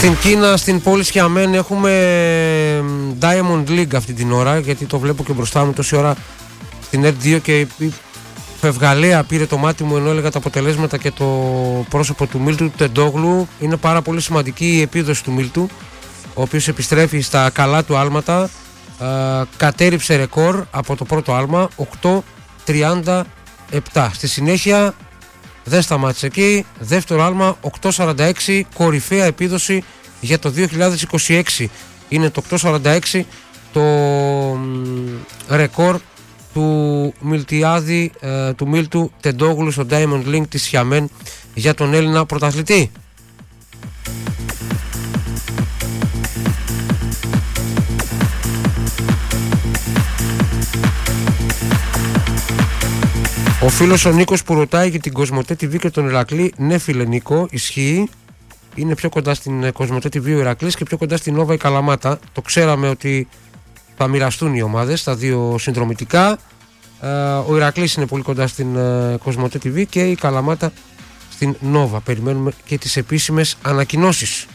Στην Κίνα, στην πόλη Σιαμέν, έχουμε Diamond League αυτή την ώρα, γιατί το βλέπω και μπροστά μου τόση ώρα στην ΕΡΤ2 και η φευγαλέα πήρε το μάτι μου ενώ έλεγα τα αποτελέσματα και το πρόσωπο του Μίλτου του Τεντόγλου. Είναι πάρα πολύ σημαντική η επίδοση του Μίλτου, ο οποίος επιστρέφει στα καλά του άλματα, κατέριψε ρεκόρ από το πρώτο άλμα 8.37. Στη συνέχεια δεν σταμάτησε εκεί, δεύτερο άλμα 8.46, κορυφαία επίδοση για το 2026. Είναι το 8.46 το ρεκόρ του Μιλτιάδη, του Μίλτου Τεντόγλου στο Diamond League της Σιαμέν για τον Έλληνα πρωταθλητή. Ο φίλος ο Νίκος που ρωτάει για την Κοσμοτέ TV και τον Ηρακλή, ναι φίλε Νίκο, ισχύει. Είναι πιο κοντά στην Κοσμοτέ TV ο Ηρακλής και πιο κοντά στην Νόβα η Καλαμάτα. Το ξέραμε ότι θα μοιραστούν οι ομάδες στα δύο συνδρομητικά. Ο Ηρακλής είναι πολύ κοντά στην Κοσμοτέ TV και η Καλαμάτα στην Νόβα. Περιμένουμε και τις επίσημες ανακοινώσεις.